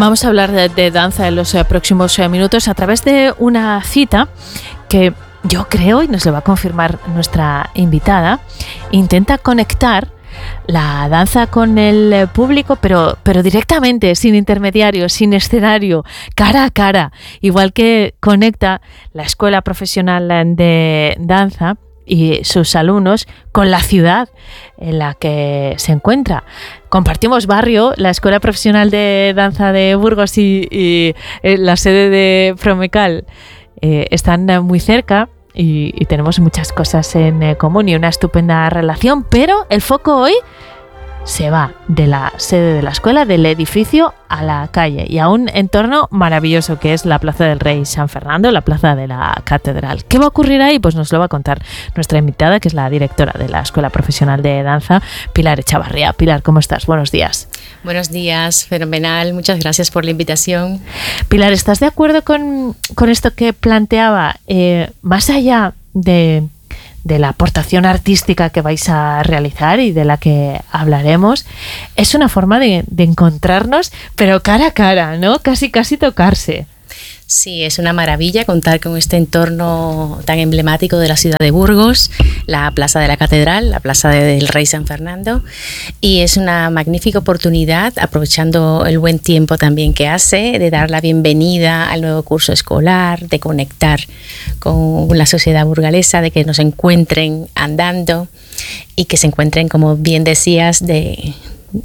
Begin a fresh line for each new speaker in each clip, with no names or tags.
Vamos a hablar de danza en los próximos minutos a través de una cita que yo creo, y nos lo va a confirmar nuestra invitada, intenta conectar la danza con el público, pero directamente, sin intermediarios, sin escenario, cara a cara, igual que conecta la Escuela Profesional de Danza y sus alumnos con la ciudad en la que se encuentra. Compartimos barrio, la Escuela Profesional de Danza de Burgos y la sede de Promecal están muy cerca y tenemos muchas cosas en común y una estupenda relación, pero el foco hoy se va de la sede de la escuela, del edificio, a la calle y a un entorno maravilloso que es la Plaza del Rey San Fernando, la plaza de la Catedral. ¿Qué va a ocurrir ahí? Pues nos lo va a contar nuestra invitada, que es la directora de la Escuela Profesional de Danza, Pilar Echavarría. Pilar, ¿cómo estás? Buenos días.
Buenos días, fenomenal. Muchas gracias por la invitación.
Pilar, ¿estás de acuerdo con esto que planteaba? Más allá de la aportación artística que vais a realizar y de la que hablaremos, es una forma de encontrarnos, pero cara a cara, ¿no? Casi tocarse.
Sí, es una maravilla contar con este entorno tan emblemático de la ciudad de Burgos, la Plaza de la Catedral, la Plaza del Rey San Fernando, y es una magnífica oportunidad, aprovechando el buen tiempo también que hace, de dar la bienvenida al nuevo curso escolar, de conectar con la sociedad burgalesa, de que nos encuentren andando y que se encuentren, como bien decías, de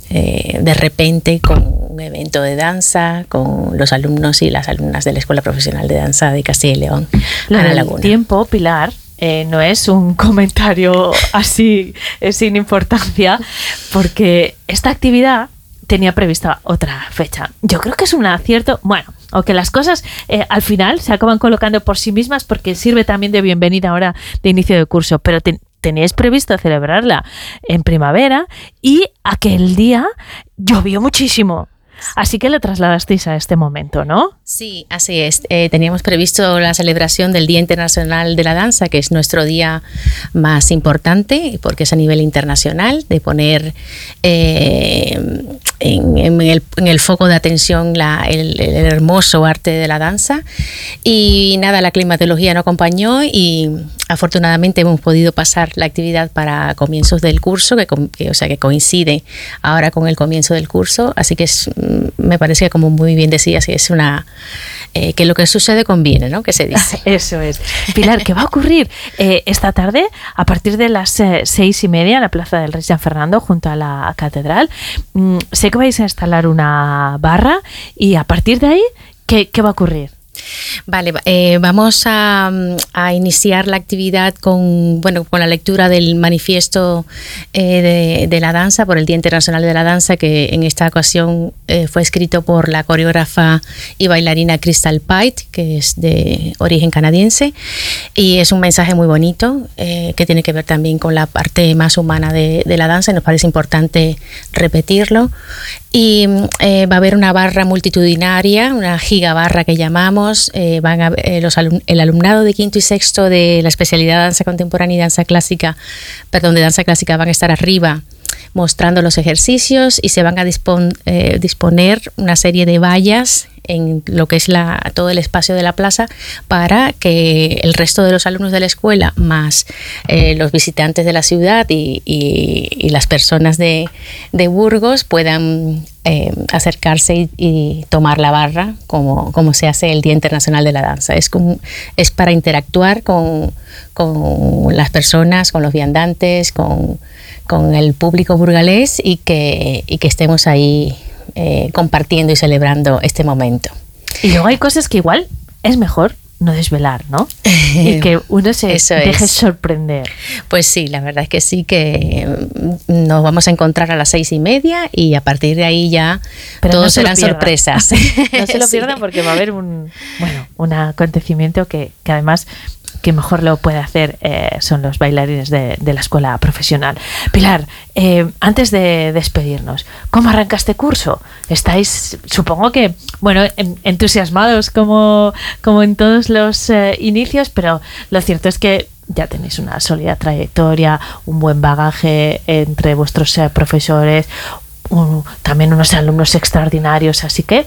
repente con un evento de danza con los alumnos y las alumnas de la Escuela Profesional de Danza de Castilla y León.
Ana Laguna. El tiempo, Pilar, no es un comentario así sin importancia, porque esta actividad tenía prevista otra fecha. Yo creo que es un acierto, bueno, aunque las cosas al final se acaban colocando por sí mismas, porque sirve también de bienvenida ahora de inicio de curso, pero teníais previsto celebrarla en primavera y aquel día llovió muchísimo. Así que le trasladasteis a este momento, ¿no?
Sí, así es. Teníamos previsto la celebración del Día Internacional de la Danza, que es nuestro día más importante, porque es a nivel internacional, de poner en el foco de atención el hermoso arte de la danza. Y nada, la climatología no acompañó y afortunadamente hemos podido pasar la actividad para comienzos del curso, que coincide ahora con el comienzo del curso. Así que me parece que, como muy bien decías, que es que lo que sucede conviene, ¿no? Que se dice.
Eso es. Pilar, ¿qué va a ocurrir esta tarde a partir de las 6:30 en la Plaza del Rey San Fernando junto a la Catedral? Sé que vais a instalar una barra y a partir de ahí, ¿qué va a ocurrir?
Vale, vamos a iniciar la actividad con la lectura del manifiesto de la danza por el Día Internacional de la Danza, que en esta ocasión fue escrito por la coreógrafa y bailarina Crystal Pite, que es de origen canadiense, y es un mensaje muy bonito que tiene que ver también con la parte más humana de la danza, y nos parece importante repetirlo. Y va a haber una barra multitudinaria, una gigabarra que llamamos. El alumnado de quinto y sexto de la especialidad de danza contemporánea y danza clásica van a estar arriba mostrando los ejercicios, y se van a disponer una serie de vallas en lo que es todo el espacio de la plaza, para que el resto de los alumnos de la escuela, más los visitantes de la ciudad y las personas de Burgos, puedan acercarse y tomar la barra como se hace el Día Internacional de la Danza. Es para interactuar con las personas, con los viandantes, con el público burgalés, y que estemos ahí compartiendo y celebrando este momento.
Y luego hay cosas que igual es mejor no desvelar, ¿no? Y que uno se deje sorprender.
Pues sí, la verdad es que sí, que nos vamos a encontrar a las 6:30 y a partir de ahí ya todos serán sorpresas.
No se lo pierdan, porque va a haber un acontecimiento que además que mejor lo puede hacer son los bailarines de la Escuela Profesional. Pilar, antes de despedirnos, ¿cómo arranca este curso? Estáis, supongo que, entusiasmados como en todos los inicios, pero lo cierto es que ya tenéis una sólida trayectoria, un buen bagaje entre vuestros profesores, también unos alumnos extraordinarios, así que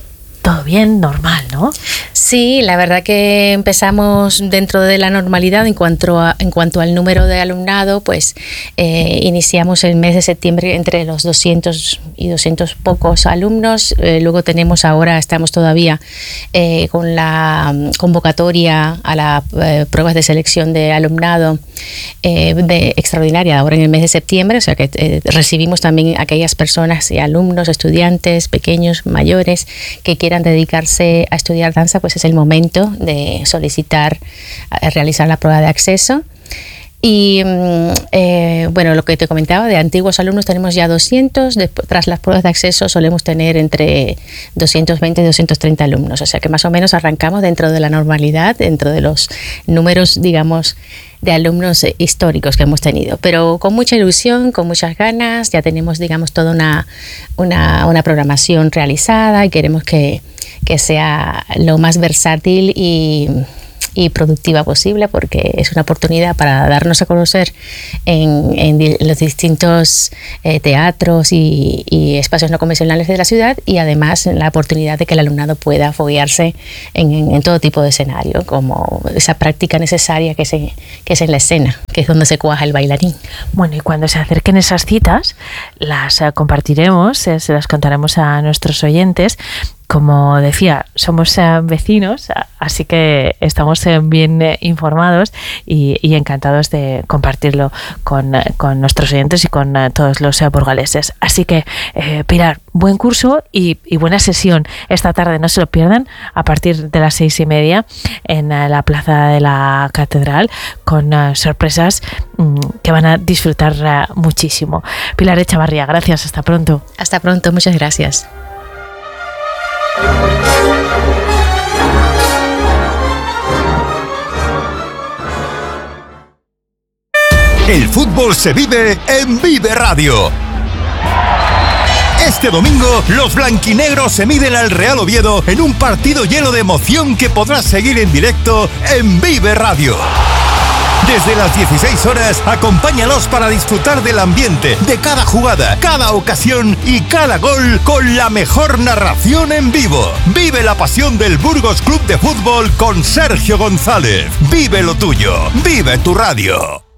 todo bien, normal, ¿no?
Sí, la verdad que empezamos dentro de la normalidad en cuanto al número de alumnado, pues iniciamos el mes de septiembre entre los 200 y 200 pocos alumnos. Luego estamos todavía con la convocatoria a las pruebas de selección de alumnado extraordinaria ahora en el mes de septiembre, o sea que recibimos también aquellas personas y alumnos, estudiantes, pequeños, mayores, que quieran dedicarse a estudiar danza, pues es el momento de solicitar realizar la prueba de acceso. Y bueno, lo que te comentaba, de antiguos alumnos tenemos ya 200, tras las pruebas de acceso solemos tener entre 220 y 230 alumnos, o sea que más o menos arrancamos dentro de la normalidad, dentro de los números, digamos, de alumnos históricos que hemos tenido, pero con mucha ilusión, con muchas ganas. Ya tenemos, digamos, toda una programación realizada y queremos que sea lo más versátil y productiva posible, porque es una oportunidad para darnos a conocer en los distintos teatros y espacios no convencionales de la ciudad, y además la oportunidad de que el alumnado pueda foguearse en todo tipo de escenario, como esa práctica necesaria que es en la escena, que es donde se cuaja el bailarín.
Bueno, y cuando se acerquen esas citas, las compartiremos, se las contaremos a nuestros oyentes. Como decía, somos vecinos, así que estamos bien informados y encantados de compartirlo con nuestros oyentes y con todos los burgaleses. Así que, Pilar, buen curso y buena sesión esta tarde, no se lo pierdan, a partir de las 6:30 en la plaza de la Catedral, con sorpresas que van a disfrutar muchísimo. Pilar Echavarría, gracias, hasta pronto.
Hasta pronto, muchas gracias.
El fútbol se vive en Vive Radio. Este domingo, los blanquinegros se miden al Real Oviedo en un partido lleno de emoción que podrás seguir en directo en Vive Radio. Desde las 16 horas, acompáñanos para disfrutar del ambiente, de cada jugada, cada ocasión y cada gol con la mejor narración en vivo. Vive la pasión del Burgos Club de Fútbol con Sergio González. Vive lo tuyo. Vive tu radio.